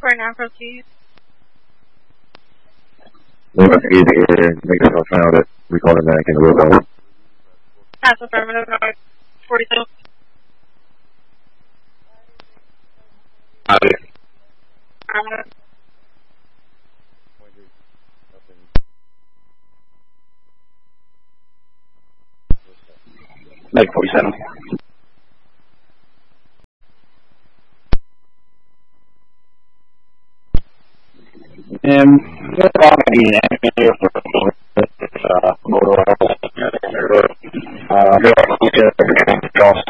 for now, proceed. Easy here. Make yourself found it. We call it back in the real. Pass affirmative, 42. Affirmative. Like 47.